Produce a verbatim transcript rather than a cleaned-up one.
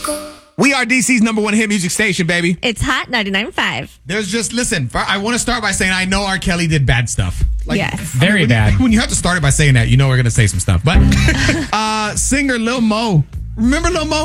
We are D C's number one hit music station, baby. It's Hot ninety-nine point five. There's just, listen, I want to start by saying I know R. Kelly did bad stuff. Like, yes. Very when bad. You, when you have to start it by saying that, you know we're going to say some stuff. But uh, singer Lil Mo. Remember Lil Mo?